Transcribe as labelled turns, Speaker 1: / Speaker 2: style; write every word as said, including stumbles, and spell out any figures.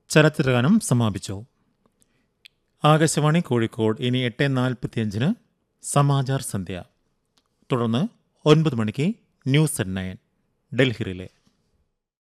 Speaker 1: ചലച്ചിത്രഗാനം സമാപിച്ചു. ആകാശവാണി കോഴിക്കോട്. ഇനി എട്ട് നാൽപ്പത്തിയഞ്ചിന് സമാചാർ സന്ധ്യ. തുടർന്ന് ഒൻപത് മണിക്ക് news at nine Delhi relay.